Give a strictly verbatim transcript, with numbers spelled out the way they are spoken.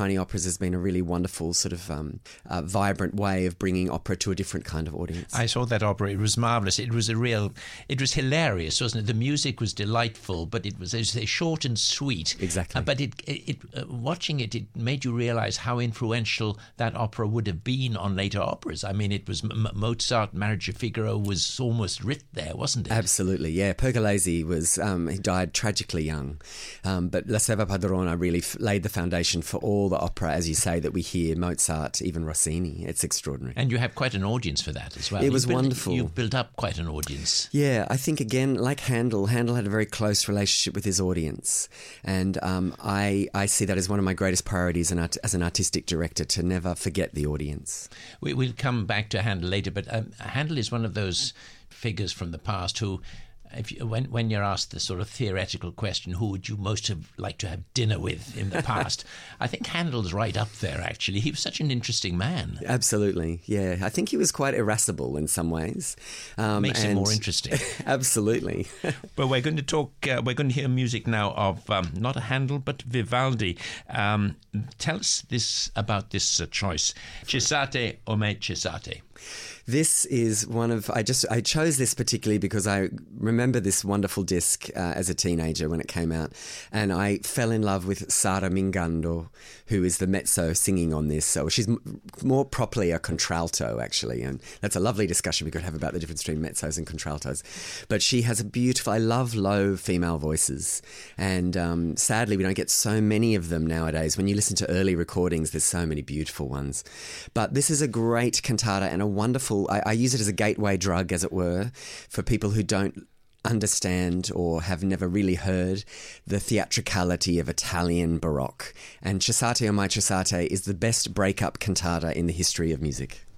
Tiny Operas has been a really wonderful sort of um, uh, vibrant way of bringing opera to a different kind of audience. I saw that opera. It was marvellous. It was a real, it was hilarious, wasn't it? The music was delightful, but it was, as they say, short and sweet. Exactly. Uh, but it, it, it uh, watching it, it made you realise how influential that opera would have been on later operas. I mean, it was M- Mozart, Marriage of Figaro was almost writ there, wasn't it? Absolutely, yeah. Pergolesi was, um, he died tragically young. Um, but La Seva Padrona really f- laid the foundation for all the opera, as you say, that we hear, Mozart, even Rossini. It's extraordinary. And you have quite an audience for that as well. It was you've built, wonderful. You've built up quite an audience. Yeah, I think, again, like Handel, Handel had a very close relationship with his audience. And um, I, I see that as one of my greatest priorities as an, as an artistic director, to never forget the audience. We, we'll come back to Handel later, but um, Handel is one of those figures from the past who, if you, when when you're asked the sort of theoretical question, who would you most have liked to have dinner with in the past? I think Handel's right up there, actually. He was such an interesting man. Absolutely, yeah. I think he was quite irascible in some ways. Um, Makes and him more interesting. Absolutely. Well, we're going to talk, uh, we're going to hear music now of um, not a Handel, but Vivaldi. Um, tell us this about this uh, choice. Cessate o me cessate. This is one of, I just, I chose this particularly because I remember this wonderful disc uh, as a teenager when it came out, and I fell in love with Sara Mingando, who is the mezzo singing on this. So she's m- more properly a contralto, actually, and that's a lovely discussion we could have about the difference between mezzos and contraltos. But she has a beautiful, I love low female voices, and um, sadly we don't get so many of them nowadays. When you listen to early recordings, there's so many beautiful ones. But this is a great cantata and a wonderful, I, I use it as a gateway drug, as it were, for people who don't understand or have never really heard the theatricality of Italian Baroque. And Cessate o mai cessate is the best breakup cantata in the history of music.